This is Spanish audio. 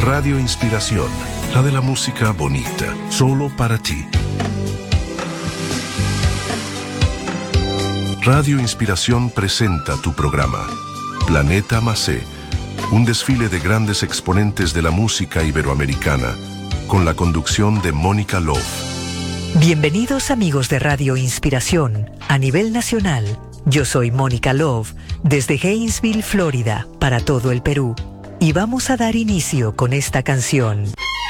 Radio Inspiración, la de la música bonita, solo para ti. Radio Inspiración presenta tu programa, Planeta Macé, un desfile de grandes exponentes de la música iberoamericana, con la conducción de Mónica Love. Bienvenidos amigos de Radio Inspiración a nivel nacional. Yo soy Mónica Love desde Gainesville, Florida, para todo el Perú. Y vamos a dar inicio con esta canción.